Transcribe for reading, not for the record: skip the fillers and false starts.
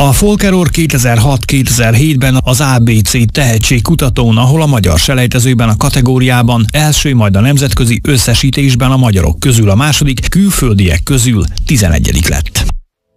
A Folkeror 2006-2007-ben az ABC tehetségkutatón, ahol a magyar selejtezőben a kategóriában első, majd a nemzetközi összesítésben a magyarok közül a második, külföldiek közül 11. lett.